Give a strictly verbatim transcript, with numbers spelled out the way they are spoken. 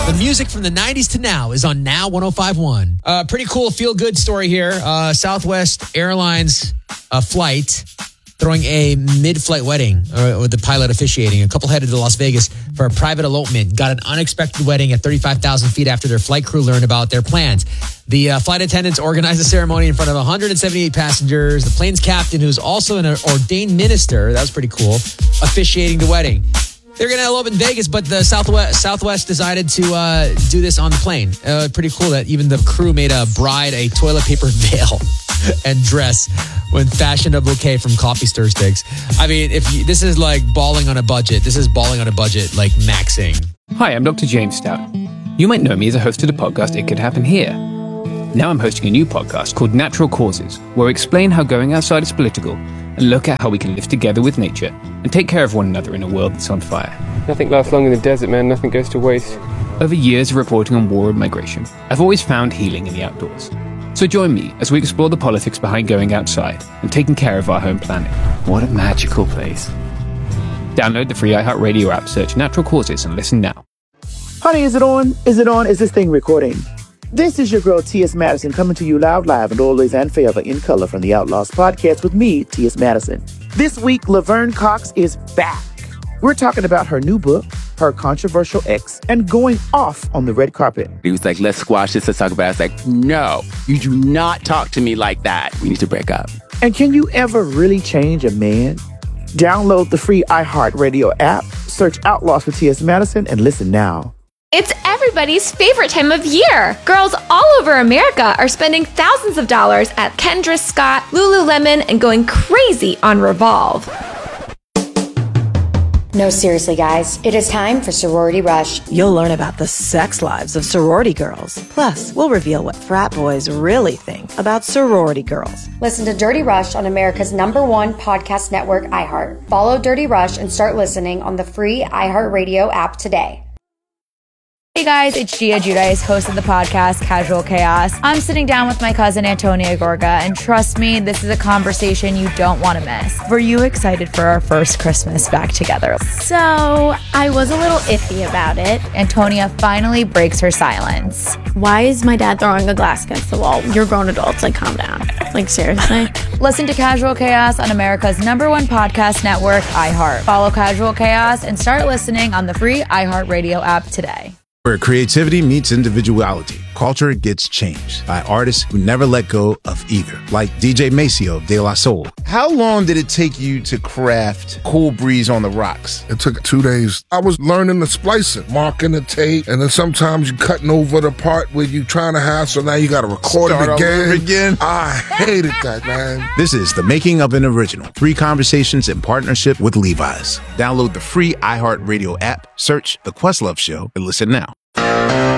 The music from the nineties to now is on Now one oh five point one. Uh, pretty cool feel-good story here. Uh, Southwest Airlines uh, flight throwing a mid-flight wedding uh, with the pilot officiating. A couple headed to Las Vegas for a private elopement. Got an unexpected wedding at thirty-five thousand feet after their flight crew learned about their plans. The uh, flight attendants organized the ceremony in front of one hundred seventy-eight passengers. The plane's captain, who's also an ordained minister, that was pretty cool, officiating the wedding. They're going to elope in Vegas, but the Southwest Southwest decided to uh, do this on the plane. Uh, pretty cool that even the crew made a bride a toilet paper veil and dress when fashioned a bouquet from coffee stir sticks. I mean, if you, this is like balling on a budget. This is balling on a budget, like maxing. Hi, I'm Doctor James Stout. You might know me as a host of the podcast It Could Happen Here. Now I'm hosting a new podcast called Natural Causes, where I explain how going outside is political and look at how we can live together with nature and take care of one another in a world that's on fire. Nothing lasts long in the desert, man. Nothing goes to waste. Over years of reporting on war and migration, I've always found healing in the outdoors. So join me as we explore the politics behind going outside and taking care of our home planet. What a magical place. Download the free iHeartRadio app, search Natural Causes, and listen now. Honey, is it on? Is it on? Is this thing recording? This is your girl, T S. Madison, coming to you loud, live, and always and forever in color from the Outlaws podcast with me, T S. Madison. This week, Laverne Cox is back. We're talking about her new book, her controversial ex, and going off on the red carpet. He was like, let's squash this, let's talk about it. I was like, no, you do not talk to me like that. We need to break up. And can you ever really change a man? Download the free iHeartRadio app, search Outlaws with T S. Madison, and listen now. It's everybody's favorite time of year. Girls all over America are spending thousands of dollars at Kendra Scott, Lululemon, and going crazy on Revolve. No, seriously, guys. It is time for Sorority Rush. You'll learn about the sex lives of sorority girls. Plus, we'll reveal what frat boys really think about sorority girls. Listen to Dirty Rush on America's number one podcast network, iHeart. Follow Dirty Rush and start listening on the free iHeartRadio app today. Hey guys, it's Gia Giudice, host of the podcast Casual Chaos. I'm sitting down with my cousin Antonia Gorga, and trust me, this is a conversation you don't want to miss. Were you excited for our first Christmas back together? So, I was a little iffy about it. Antonia finally breaks her silence. Why is my dad throwing a glass against the wall? You're grown adults, like calm down. Like seriously? Listen to Casual Chaos on America's number one podcast network, iHeart. Follow Casual Chaos and start listening on the free iHeartRadio app today. Where creativity meets individuality, culture gets changed by artists who never let go of either, like D J Maceo de la Soul. How long did it take you to craft Cool Breeze on the Rocks? It took two days. I was learning the splicing, marking the tape, and then sometimes you're cutting over the part where you're trying to have, so now you got to record Start it again. Over again. I hated that, man. This is The Making of an Original. Three conversations in partnership with Levi's. Download the free iHeartRadio app, search The Questlove Show, and listen now.